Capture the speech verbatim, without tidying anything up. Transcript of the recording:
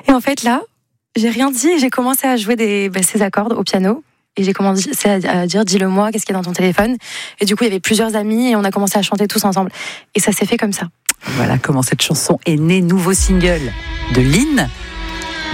Et en fait, là, j'ai rien dit et j'ai commencé à jouer des, bah, ces accords au piano. Et j'ai commencé à dire, dis-le-moi, qu'est-ce qu'il y a dans ton téléphone? Et du coup, il y avait plusieurs amis et on a commencé à chanter tous ensemble. Et ça s'est fait comme ça. Voilà comment cette chanson est née, nouveau single de Lynn.